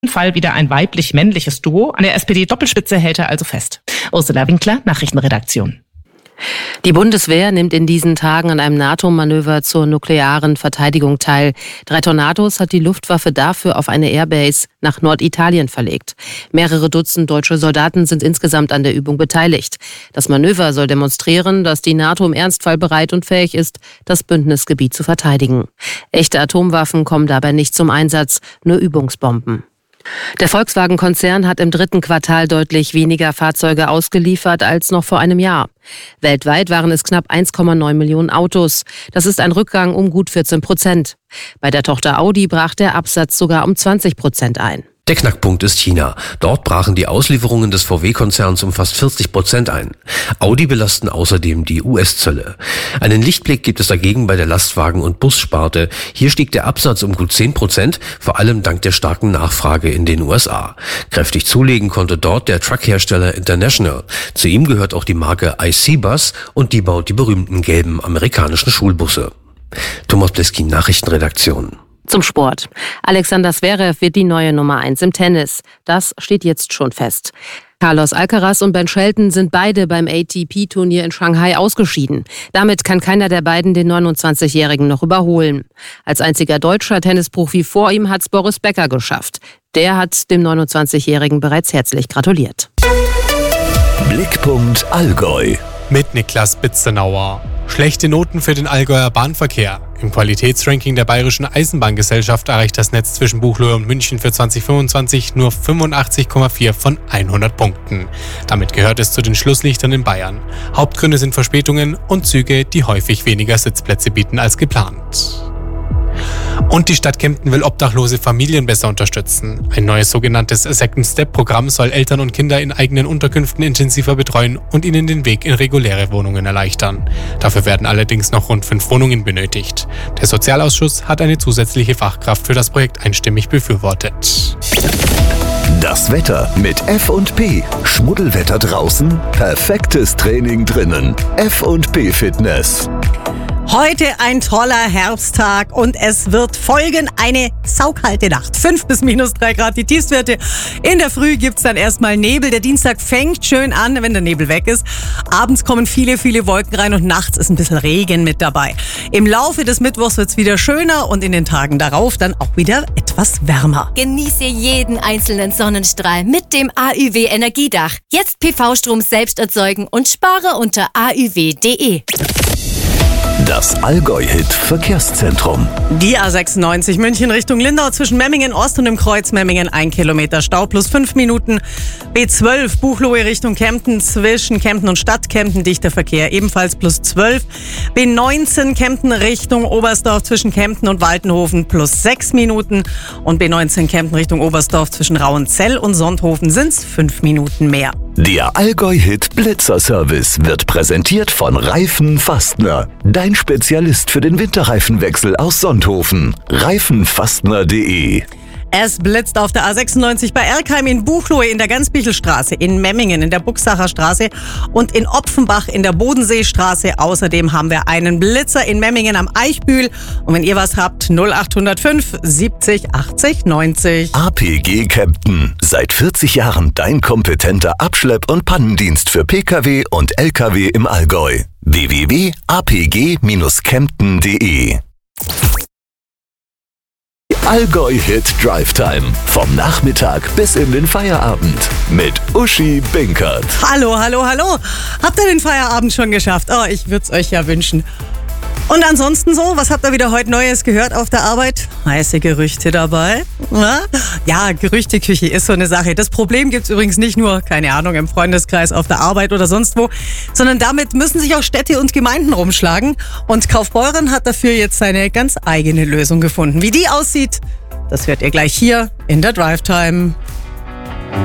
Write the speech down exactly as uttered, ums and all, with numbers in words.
Fall wieder ein weiblich-männliches Duo. An der S P D-Doppelspitze hält er also fest. Ursula Winkler, Nachrichtenredaktion. Die Bundeswehr nimmt in diesen Tagen an einem NATO-Manöver zur nuklearen Verteidigung teil. Drei Tornados hat die Luftwaffe dafür auf eine Airbase nach Norditalien verlegt. Mehrere Dutzend deutsche Soldaten sind insgesamt an der Übung beteiligt. Das Manöver soll demonstrieren, dass die NATO im Ernstfall bereit und fähig ist, das Bündnisgebiet zu verteidigen. Echte Atomwaffen kommen dabei nicht zum Einsatz, nur Übungsbomben. Der Volkswagen-Konzern hat im dritten Quartal deutlich weniger Fahrzeuge ausgeliefert als noch vor einem Jahr. Weltweit waren es knapp eins Komma neun Millionen Autos. Das ist ein Rückgang um gut vierzehn Prozent. Bei der Tochter Audi brach der Absatz sogar um zwanzig Prozent ein. Der Knackpunkt ist China. Dort brachen die Auslieferungen des V W-Konzerns um fast vierzig Prozent ein. Audi belasten außerdem die U S-Zölle. Einen Lichtblick gibt es dagegen bei der Lastwagen- und Bussparte. Hier stieg der Absatz um gut zehn Prozent, vor allem dank der starken Nachfrage in den U S A. Kräftig zulegen konnte dort der Truckhersteller International. Zu ihm gehört auch die Marke I C Bus und die baut die berühmten gelben amerikanischen Schulbusse. Thomas Bliskin, Nachrichtenredaktion. Zum Sport. Alexander Zverev wird die neue Nummer eins im Tennis. Das steht jetzt schon fest. Carlos Alcaraz und Ben Shelton sind beide beim A T P-Turnier in Shanghai ausgeschieden. Damit kann keiner der beiden den neunundzwanzigjährigen noch überholen. Als einziger deutscher Tennisprofi vor ihm hat's Boris Becker geschafft. Der hat dem neunundzwanzigjährigen bereits herzlich gratuliert. Blickpunkt Allgäu. Mit Niklas Bitzenauer. Schlechte Noten für den Allgäuer Bahnverkehr. Im Qualitätsranking der Bayerischen Eisenbahngesellschaft erreicht das Netz zwischen Buchloe und München für zwanzig fünfundzwanzig nur fünfundachtzig Komma vier von hundert Punkten. Damit gehört es zu den Schlusslichtern in Bayern. Hauptgründe sind Verspätungen und Züge, die häufig weniger Sitzplätze bieten als geplant. Und die Stadt Kempten will obdachlose Familien besser unterstützen. Ein neues sogenanntes Second-Step-Programm soll Eltern und Kinder in eigenen Unterkünften intensiver betreuen und ihnen den Weg in reguläre Wohnungen erleichtern. Dafür werden allerdings noch rund fünf Wohnungen benötigt. Der Sozialausschuss hat eine zusätzliche Fachkraft für das Projekt einstimmig befürwortet. Das Wetter mit F und P. Schmuddelwetter draußen, perfektes Training drinnen. F und P Fitness. Heute ein toller Herbsttag und es wird folgen eine saukalte Nacht. fünf bis minus drei Grad die Tiefstwerte. In der Früh gibt's dann erstmal Nebel. Der Dienstag fängt schön an, wenn der Nebel weg ist. Abends kommen viele, viele Wolken rein und nachts ist ein bisschen Regen mit dabei. Im Laufe des Mittwochs wird's wieder schöner und in den Tagen darauf dann auch wieder etwas wärmer. Genieße jeden einzelnen Sonnenstrahl mit dem A Ü W Energiedach. Jetzt P V-Strom selbst erzeugen und spare unter a ü w punkt de. Das Allgäu-Hit Verkehrszentrum. Die A sechsundneunzig München Richtung Lindau zwischen Memmingen Ost und dem Kreuz Memmingen ein Kilometer Stau plus fünf Minuten. B zwölf Buchloe Richtung Kempten zwischen Kempten und Stadt Kempten dichter Verkehr ebenfalls plus zwölf. B neunzehn Kempten Richtung Oberstdorf zwischen Kempten und Waltenhofen plus sechs Minuten. Und B neunzehn Kempten Richtung Oberstdorf zwischen Rauenzell und Sonthofen sind's fünf Minuten mehr. Der Allgäu-Hit Blitzerservice wird präsentiert von Reifen Fastner. Dein Spezialist für den Winterreifenwechsel aus Sonthofen. reifenfastner punkt de. Es blitzt auf der A sechsundneunzig bei Erkheim, in Buchloe in der Gansbichelstraße, in Memmingen in der Buchsacher Straße und in Opfenbach in der Bodenseestraße. Außerdem haben wir einen Blitzer in Memmingen am Eichbühl. Und wenn ihr was habt, null acht null fünf siebzig achtzig neunzig. A P G Kempten. Seit vierzig Jahren dein kompetenter Abschlepp- und Pannendienst für Pkw und Lkw im Allgäu. w w w punkt a p g dash kempten punkt de. Allgäu-Hit Drive Time. Vom Nachmittag bis in den Feierabend. Mit Uschi Binkert. Hallo, hallo, hallo. Habt ihr den Feierabend schon geschafft? Oh, ich würde es euch ja wünschen. Und ansonsten so, was habt ihr wieder heute Neues gehört auf der Arbeit? Heiße Gerüchte dabei? Ja, Gerüchteküche ist so eine Sache. Das Problem gibt's übrigens nicht nur, keine Ahnung, im Freundeskreis, auf der Arbeit oder sonst wo, sondern damit müssen sich auch Städte und Gemeinden rumschlagen. Und Kaufbeuren hat dafür jetzt seine ganz eigene Lösung gefunden. Wie die aussieht, das hört ihr gleich hier in der Drive Time.